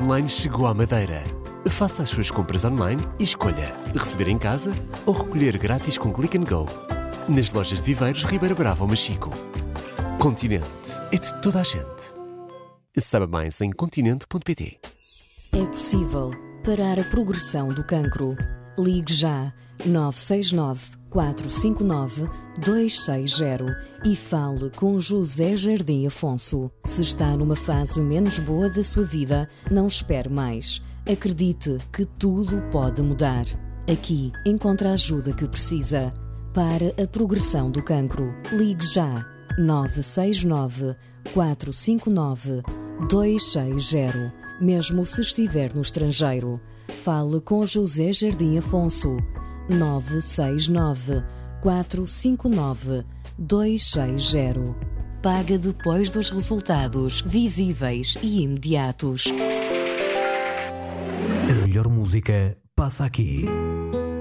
Online chegou à Madeira. Faça as suas compras online e escolha receber em casa ou recolher grátis com Click and Go. Nas lojas de Viveiros, Ribeira Brava ou Machico. Continente é de toda a gente. Saiba mais em continente.pt. É possível parar a progressão do cancro. Ligue já 969 459 260 e fale com José Jardim Afonso. Se está numa fase menos boa da sua vida, não espere mais. Acredite que tudo pode mudar. Aqui encontra a ajuda que precisa. Para a progressão do cancro, ligue já 969 459 260. Mesmo se estiver no estrangeiro, fale com José Jardim Afonso. 969 459 260. Paga depois dos resultados visíveis e imediatos. A melhor música passa aqui.